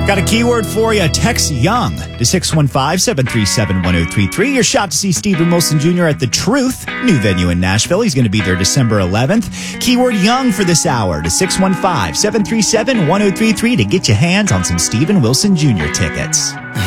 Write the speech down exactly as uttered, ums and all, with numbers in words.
Got a keyword for you. Text Young to six one five, seven three seven, one zero three three. Your shot to see Steven Wilson Junior at The Truth, new venue in Nashville. He's going to be there December eleventh. Keyword Young for this hour to six one five, seven three seven, one zero three three to get your hands on some Steven Wilson Junior tickets.